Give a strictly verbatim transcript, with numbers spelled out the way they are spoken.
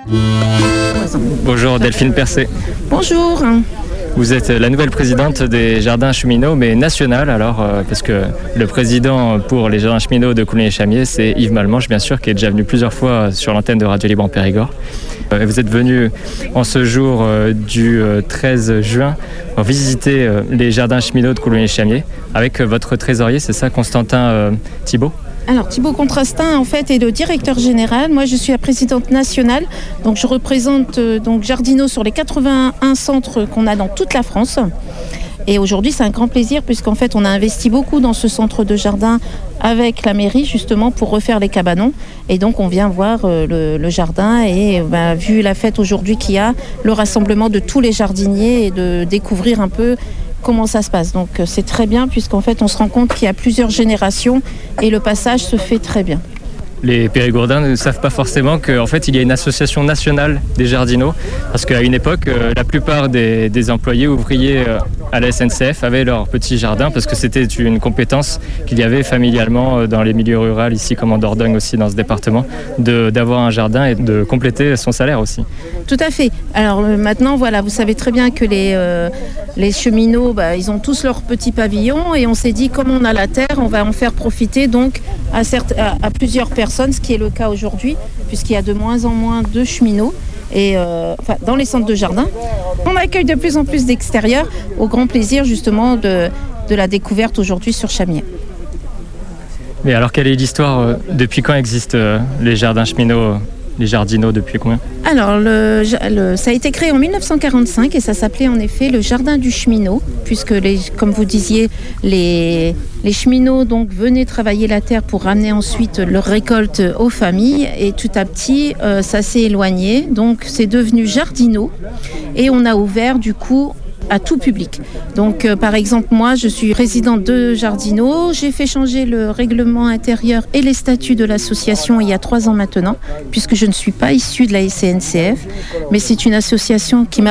Bonjour Delphine Percé. Bonjour. Vous êtes la nouvelle présidente des Jardins Cheminots, mais nationale alors, euh, parce que le président pour les Jardins Cheminots de Coulommiers-Chamiers, c'est Yves Malmanche, bien sûr, qui est déjà venu plusieurs fois sur l'antenne de Radio Libre en Périgord. Euh, vous êtes venu en ce jour euh, du euh, treize juin pour visiter euh, les Jardins Cheminots de Coulommiers-Chamiers avec euh, votre trésorier, c'est ça, Constantin euh, Thibault? Alors Thibault Contrastin en fait est le directeur général. Moi je suis la présidente nationale, donc je représente euh, donc Jardinot sur les quatre-vingt-un centres qu'on a dans toute la France. Et aujourd'hui c'est un grand plaisir puisqu'en fait on a investi beaucoup dans ce centre de jardin avec la mairie justement pour refaire les cabanons. Et donc on vient voir euh, le, le jardin et bah, vu la fête aujourd'hui qu'il y a, le rassemblement de tous les jardiniers et de découvrir un peu comment ça se passe. Donc c'est très bien puisqu'en fait on se rend compte qu'il y a plusieurs générations et le passage se fait très bien. Les Périgourdins ne savent pas forcément qu'en fait il y a une association nationale des jardinots parce qu'à une époque euh, la plupart des, des employés ouvriers euh, à la S N C F avaient leur petit jardin parce que c'était une compétence qu'il y avait familialement euh, dans les milieux ruraux ici comme en Dordogne aussi dans ce département de, d'avoir un jardin et de compléter son salaire aussi. Tout à fait. Alors euh, maintenant voilà, vous savez très bien que les, euh, les cheminots bah, ils ont tous leur petit pavillon et on s'est dit comme on a la terre on va en faire profiter donc à, certes, à, à plusieurs personnes, ce qui est le cas aujourd'hui, puisqu'il y a de moins en moins de cheminots et, euh, enfin, dans les centres de jardin. On accueille de plus en plus d'extérieurs, au grand plaisir justement de, de la découverte aujourd'hui sur Chamiers. Mais alors quelle est l'histoire euh, depuis quand existent euh, les jardins cheminots, les jardinots, depuis combien? Alors, le, le, ça a été créé en dix-neuf cent quarante-cinq et ça s'appelait en effet le jardin du cheminot, puisque, les, comme vous disiez, les, les cheminots donc, venaient travailler la terre pour ramener ensuite leur récolte aux familles. Et tout à petit, euh, ça s'est éloigné. Donc, c'est devenu jardinot et on a ouvert du coup à tout public. Donc, euh, par exemple, moi, je suis présidente de Jardinot. J'ai fait changer le règlement intérieur et les statuts de l'association il y a trois ans maintenant, puisque je ne suis pas issue de la S N C F, mais c'est une association qui m'a